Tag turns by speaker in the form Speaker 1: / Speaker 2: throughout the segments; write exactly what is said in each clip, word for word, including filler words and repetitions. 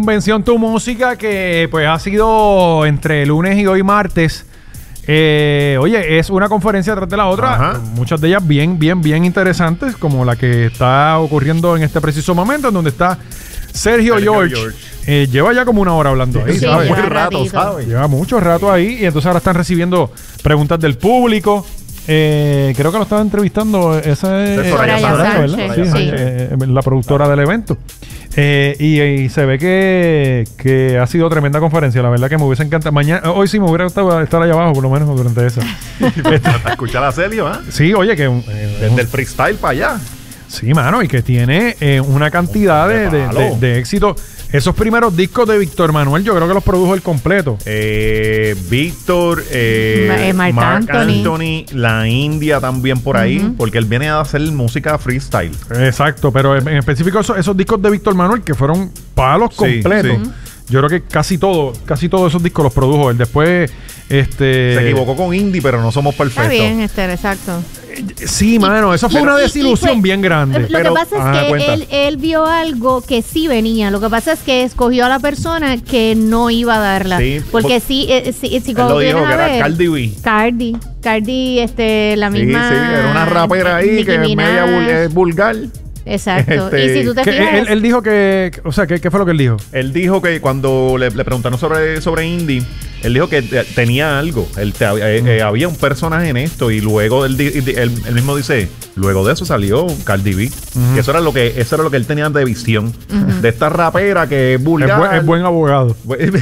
Speaker 1: Convención Tu Música, que pues ha sido entre lunes y hoy martes. Eh, oye, es una conferencia tras de la otra. Ajá. Muchas de ellas bien, bien, bien interesantes, como la que está ocurriendo en este preciso momento, en donde está Sergio, Sergio George. George. Eh, lleva ya como una hora hablando ahí,
Speaker 2: sí,
Speaker 1: ¿sabes?
Speaker 2: Lleva rato, ¿sabes?
Speaker 1: Lleva mucho rato ahí y entonces ahora están recibiendo preguntas del público. Eh, creo que lo estaba entrevistando esa es
Speaker 2: Soraya Sánchez,
Speaker 1: ¿verdad?
Speaker 2: sí,
Speaker 1: Sí,
Speaker 2: sí.
Speaker 1: Eh, la productora del evento. Eh, y, y se ve que, que ha sido tremenda conferencia. La verdad que me hubiese encantado. Mañana, hoy sí me hubiera gustado estar allá abajo, por lo menos durante esa.
Speaker 3: Escuchar a Celio, ¿eh?
Speaker 1: Sí, oye, que eh,
Speaker 3: desde el freestyle para allá.
Speaker 1: Sí, mano, y que tiene eh, una cantidad de, de, de, de éxito. Esos primeros discos de Víctor Manuel, yo creo que los produjo él completo.
Speaker 3: Eh, Víctor, eh,
Speaker 2: Marc
Speaker 3: Marc
Speaker 2: Anthony.
Speaker 3: Anthony, La India también por ahí, uh-huh. porque él viene a hacer música freestyle.
Speaker 1: Exacto, pero en específico esos, esos discos de Víctor Manuel que fueron palos completos. Sí, sí. Yo creo que casi todo, casi todos esos discos los produjo él. Después, este...
Speaker 3: Se equivocó con Indie, pero no somos perfectos.
Speaker 2: Está bien, Esther, exacto.
Speaker 1: Sí, mano, eso fue
Speaker 2: pero,
Speaker 1: una desilusión y, y fue, bien grande.
Speaker 2: Lo
Speaker 1: pero,
Speaker 2: que pasa es
Speaker 1: ajá,
Speaker 2: que él, él vio algo que sí venía. Lo que pasa es que escogió a la persona que no iba a darla. Sí, porque sí, eh, sí, sí,
Speaker 3: él lo dijo, que era Cardi B.
Speaker 2: Cardi. Cardi, este, la misma...
Speaker 3: Sí, sí, era una rapera ahí Nicki que es media vul es vulgar.
Speaker 2: Exacto.
Speaker 3: Este,
Speaker 2: y si tú te fijas...
Speaker 1: Él, él dijo que... O sea, ¿qué, ¿qué fue lo que él dijo?
Speaker 3: Él dijo que cuando le, le preguntaron sobre, sobre Indie, él dijo que tenía algo. Él te, eh, eh, había un personaje en esto y luego él, él, él mismo dice, luego de eso salió Cardi B. Uh-huh. Que eso era lo que eso era lo que él tenía de visión. Uh-huh. De esta rapera que es vulgar.
Speaker 1: Es buen, es buen abogado.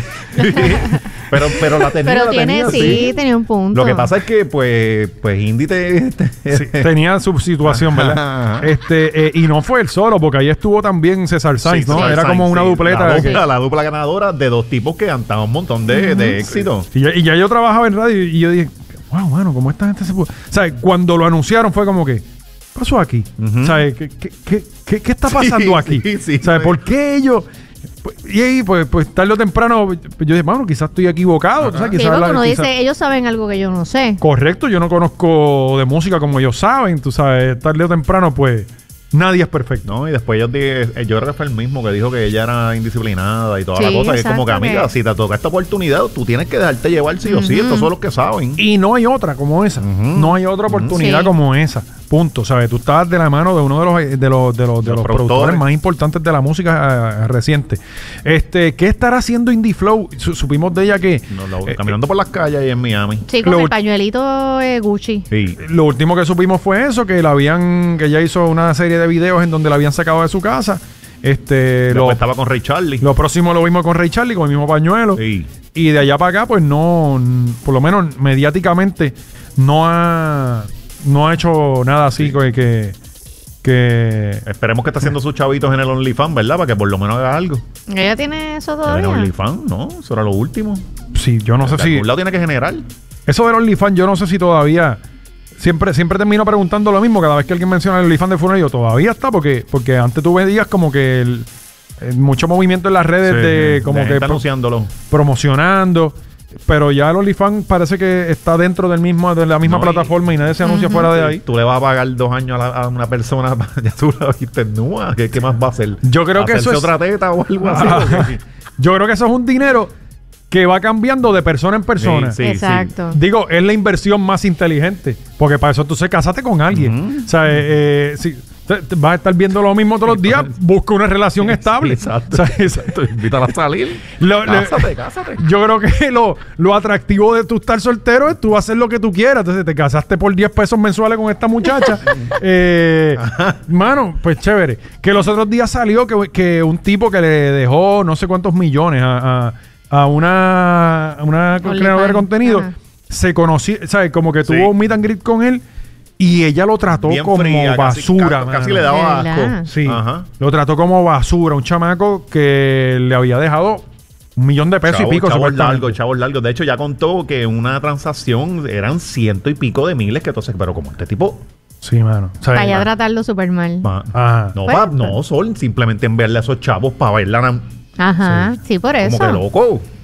Speaker 3: pero, pero la tenía.
Speaker 2: Pero
Speaker 3: la
Speaker 2: tiene,
Speaker 3: tenía,
Speaker 2: sí, sí, tenía un punto.
Speaker 3: Lo que pasa es que, pues, pues Indie te, te
Speaker 1: sí, tenía su situación, ¿verdad? este eh, Y no fue él solo, porque ahí estuvo también César Sainz, sí, ¿no? César era como Sainz, una sí. dupleta.
Speaker 3: La
Speaker 1: dupla,
Speaker 3: que... la dupla ganadora de dos tipos que han dado un montón de, uh-huh. de éxito.
Speaker 1: Sí. Y, ya, y ya yo trabajaba en radio y yo dije, wow, mano, ¿cómo esta gente se puede...? O sea, cuando lo anunciaron fue como que, ¿qué pasó aquí? Uh-huh. ¿Sabes? ¿Qué, qué, qué, qué, ¿Qué está pasando sí, aquí? Sí, sí, ¿sabes? Sí. ¿Por qué ellos...? Y ahí, pues, pues tarde o temprano, yo dije, mano, quizás estoy equivocado. ¿Sabes?
Speaker 2: Sí,
Speaker 1: quizás
Speaker 2: bueno,
Speaker 1: la,
Speaker 2: uno
Speaker 1: quizás...
Speaker 2: dice, ellos saben algo que yo no sé.
Speaker 1: Correcto, yo no conozco de música como ellos saben, tú sabes, tarde o temprano, pues... Nadie es perfecto.
Speaker 3: No, y después yo, dije, yo creo que fue el mismo que dijo que ella era indisciplinada y toda sí, la cosa. Y es como que, amiga, que... si te toca esta oportunidad, tú tienes que dejarte llevar sí uh-huh. o sí. Estos son los que saben.
Speaker 1: Y no hay otra como esa. Uh-huh. No hay otra oportunidad uh-huh. como esa. Punto. ¿Sabes? Tú estás de la mano de uno de los de los, de los, de los, los productores. productores más importantes de la música uh, reciente. Este, ¿qué estará haciendo Indie Flow? S- supimos de ella que...
Speaker 3: No, lo, eh, caminando por las calles ahí en Miami.
Speaker 2: Sí, con
Speaker 1: lo,
Speaker 2: el pañuelito eh, Gucci.
Speaker 1: Sí. Lo último que supimos fue eso, que la habían... Que ella hizo una serie de videos en donde la habían sacado de su casa. Este,
Speaker 3: lo estaba con Ray Charlie.
Speaker 1: Lo próximo lo vimos con Ray Charlie, con el mismo pañuelo. Sí. Y de allá para acá, pues no, por lo menos mediáticamente, no ha, no ha hecho nada así sí. que, que, que.
Speaker 3: Esperemos que esté haciendo sus chavitos en el OnlyFans, ¿verdad? Para que por lo menos haga algo.
Speaker 2: ¿Ella tiene eso todavía?
Speaker 3: ¿En OnlyFans? No, eso era lo último.
Speaker 1: Sí, yo no sé
Speaker 3: de
Speaker 1: si.
Speaker 3: De algún lado tiene que generar.
Speaker 1: Eso del OnlyFans, yo no sé si todavía. Siempre, siempre termino preguntando lo mismo cada vez que alguien menciona el OnlyFans de Funeral. Yo todavía está, porque, porque antes tú veías como que el, el, mucho movimiento en las redes sí, de como de que
Speaker 3: anunciándolo,
Speaker 1: promocionando, pero ya el OnlyFans parece que está dentro del mismo de la misma no, plataforma y, y nadie se anuncia uh-huh. fuera de ahí.
Speaker 3: Tú le vas a pagar dos años a, la, a una persona, ya tú la viste nua, ¿qué, qué más va a hacer?
Speaker 1: Yo creo que eso es
Speaker 3: otra teta o algo así.
Speaker 1: Yo creo que eso es un dinero que va cambiando de persona en persona.
Speaker 2: Sí, sí, exacto.
Speaker 1: Sí. Digo, es la inversión más inteligente. Porque para eso tú se casaste con alguien. Uh-huh. O sea, eh, eh, si te, te vas a estar viendo lo mismo todos los días, busca una relación estable.
Speaker 3: Sí, exacto. O sea, exacto. Invítala a salir.
Speaker 1: Lo,
Speaker 3: cásate,
Speaker 1: le,
Speaker 3: cásate.
Speaker 1: Yo creo que lo, lo atractivo de tú estar soltero es tú hacer lo que tú quieras. Entonces te casaste por diez pesos mensuales con esta muchacha. eh, mano, pues chévere. Que los otros días salió que, que un tipo que le dejó no sé cuántos millones a... a a una, a una creadora de contenido, ajá. se conoció, ¿sabes? Como que sí. tuvo un meet and greet con él y ella lo trató bien como fría, basura.
Speaker 3: Casi, casi le daba asco.
Speaker 1: Sí, ajá. Lo trató como basura. Un chamaco que le había dejado un millón de pesos chavo, y pico.
Speaker 3: Chavos largos, chavos largos. De hecho, ya contó que una transacción eran ciento y pico de miles, que entonces, pero como este tipo...
Speaker 1: Sí, mano.
Speaker 2: Para allá tratarlo súper mal.
Speaker 3: Ma, ajá. No, pa, no, Sol, simplemente enviarle a esos chavos para verla...
Speaker 2: Ajá, sí. sí, por eso.
Speaker 3: Como que loco.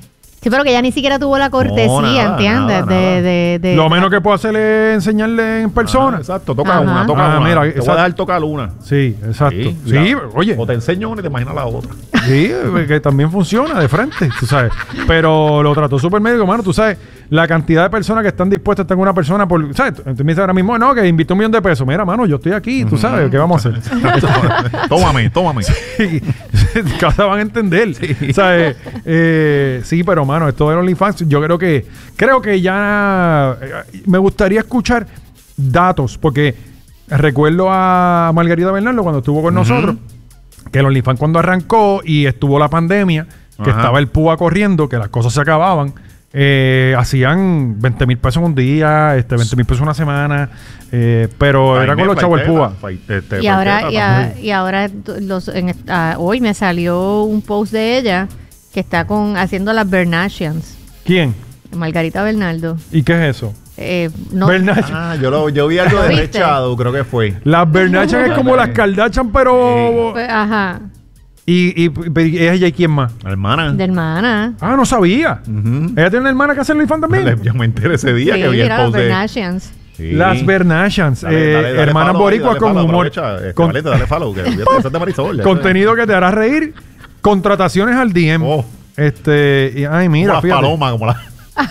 Speaker 2: Sí, pero que ella ni siquiera tuvo la cortesía,
Speaker 3: No, nada,
Speaker 2: ¿entiendes?
Speaker 3: nada,
Speaker 2: de,
Speaker 3: nada.
Speaker 2: de, de,
Speaker 1: Lo menos que puedo hacer es enseñarle en persona.
Speaker 3: Ah, exacto, toca
Speaker 2: Ajá.
Speaker 3: una, toca
Speaker 1: Ah,
Speaker 3: una.
Speaker 1: mira,
Speaker 3: Te voy
Speaker 1: exacto.
Speaker 3: a dejar tocar una.
Speaker 1: Sí, exacto. Sí,
Speaker 3: la-
Speaker 1: oye.
Speaker 3: O te enseño una y te imaginas la otra.
Speaker 1: Sí, que también funciona de frente, tú sabes. Pero lo trató súper médico, mano. Tú sabes, la cantidad de personas que están dispuestas a estar con una persona por. ¿Sabes? Tú me dices ahora mismo, no, que invitó un millón de pesos. Mira, mano, yo estoy aquí, tú sabes, ¿qué vamos a hacer?
Speaker 3: tómame, tómame.
Speaker 1: Sí, cada van a entender. ¿Sabes? Eh, sí, pero, mano, esto de OnlyFans, yo creo que. Creo que ya. eh, me gustaría escuchar datos, porque recuerdo a Margarita Bernardo cuando estuvo con nosotros. Que el OnlyFans cuando arrancó y estuvo la pandemia, que
Speaker 3: Ajá.
Speaker 1: estaba el púa corriendo, que las cosas se acababan, eh, hacían veinte mil pesos un día, este, veinte mil pesos una semana, eh, pero era con los chavos el púa.
Speaker 3: este,
Speaker 2: Y ahora, y, a- y ahora t- los, en est- ah, hoy me salió un post de ella que está con haciendo las Bernashians.
Speaker 1: ¿Quién?
Speaker 2: Margarita Bernardo.
Speaker 1: ¿Y qué es eso?
Speaker 2: Eh, no,
Speaker 1: Bernachan.
Speaker 3: Ah, yo, lo, yo vi algo de
Speaker 2: ¿Viste?
Speaker 3: Red Shadow, creo que fue.
Speaker 1: Las Bernachan es como las Kardashian, pero...
Speaker 2: pues, ajá,
Speaker 1: Y, y, y ella y quién más.
Speaker 3: La hermana.
Speaker 2: de hermana.
Speaker 1: Ah, no sabía.
Speaker 3: Ujú.
Speaker 1: ¿Ella tiene una hermana que hace OnlyFans también?
Speaker 3: Yo me enteré ese día
Speaker 2: Sí,
Speaker 3: que vi el
Speaker 2: mira, las
Speaker 3: post de...
Speaker 2: Bernashians.
Speaker 3: Sí.
Speaker 1: Las Bernachans,
Speaker 3: Dale,
Speaker 1: eh,
Speaker 3: dale, dale
Speaker 1: hermanas
Speaker 3: follow ahí,
Speaker 1: boricuas
Speaker 3: dale
Speaker 1: con
Speaker 3: follow,
Speaker 1: humor.
Speaker 3: aprovecha, este,
Speaker 1: Con-
Speaker 3: Valente, dale follow, que olvídate, eso es de Marisol. eso
Speaker 1: contenido que te hará reír. Contrataciones al D M.
Speaker 3: Oh.
Speaker 1: Este, y- ay,
Speaker 3: es
Speaker 1: mira,
Speaker 3: como las
Speaker 1: fíjate.
Speaker 3: palomas, como la...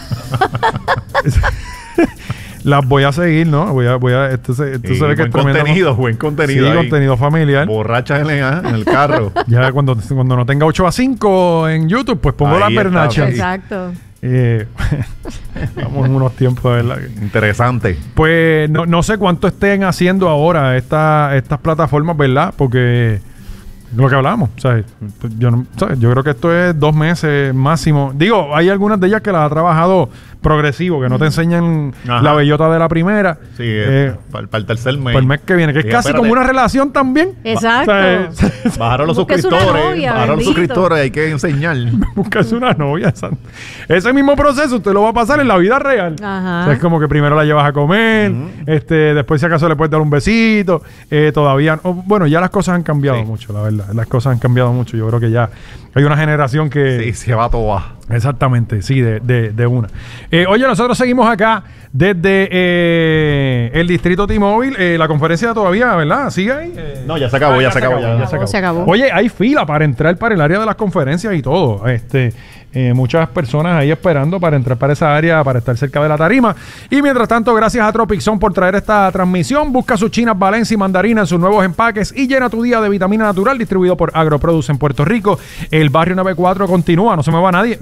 Speaker 1: Las voy a seguir, ¿no? Voy a, voy a, esto se, esto
Speaker 3: Sí,
Speaker 1: se ve que
Speaker 3: buen
Speaker 1: es tremendo.
Speaker 3: contenido, buen contenido
Speaker 1: Sí,
Speaker 3: ahí.
Speaker 1: contenido familiar.
Speaker 3: Borrachas en, la- en el carro.
Speaker 1: Ya cuando, cuando no tenga ocho a cinco en YouTube, pues pongo
Speaker 3: Ahí
Speaker 1: las
Speaker 3: está,
Speaker 1: Bernachans.
Speaker 3: sí.
Speaker 2: Exacto.
Speaker 1: Eh, Estamos en unos tiempos, de ¿verdad?
Speaker 3: Interesante.
Speaker 1: Pues no, no sé cuánto estén haciendo ahora esta, estas plataformas, ¿verdad? Porque lo que hablamos, ¿sabes? Yo, no, ¿sabes? Yo creo que esto es dos meses máximo. Digo, hay algunas de ellas que las ha trabajado progresivo, que no te enseñan
Speaker 3: Ajá.
Speaker 1: la bellota de la primera.
Speaker 3: Sí,
Speaker 1: eh,
Speaker 3: para, el tercer mes.
Speaker 1: para el mes que viene, que es
Speaker 3: Sí,
Speaker 1: casi
Speaker 3: espérate.
Speaker 1: como una relación también.
Speaker 2: Exacto.
Speaker 1: ¿Sabes?
Speaker 3: Bajaron los
Speaker 2: Busques una
Speaker 3: suscriptores.
Speaker 2: novia,
Speaker 3: bajaron los
Speaker 2: bendito.
Speaker 3: suscriptores, hay que enseñar.
Speaker 1: Buscarse una novia. santo. Ese mismo proceso usted lo va a pasar en la vida real.
Speaker 2: Ajá.
Speaker 1: O sea, es como que primero la llevas a comer, este, después si acaso le puedes dar un besito, eh, todavía... oh, bueno, ya las cosas han cambiado
Speaker 3: Sí.
Speaker 1: mucho, la verdad. Las cosas han cambiado mucho. Yo creo que ya hay una generación que...
Speaker 3: Sí, se va todo a...
Speaker 1: Exactamente, sí, de, de, de una. Eh, oye, nosotros seguimos acá desde eh, el distrito T-Mobile. Eh, la conferencia todavía, ¿verdad? ¿Sigue ahí? Eh,
Speaker 3: No, ya se acabó, ya se acabó, ya.
Speaker 2: se acabó. Se acabó.
Speaker 1: Oye, hay fila para entrar para el área de las conferencias y todo. Este, eh, muchas personas ahí esperando para entrar para esa área, para estar cerca de la tarima. Y mientras tanto, gracias a Tropixon por traer esta transmisión. Busca sus chinas Valencia y mandarina en sus nuevos empaques y llena tu día de vitamina natural distribuido por AgroProduce en Puerto Rico. El barrio noventa y cuatro continúa, no se mueva nadie.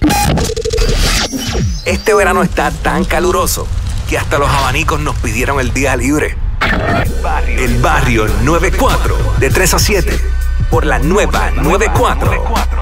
Speaker 4: Este verano está tan caluroso que hasta los abanicos nos pidieron el día libre. El barrio noventa y cuatro, de tres a siete, por la nueva noventa y cuatro.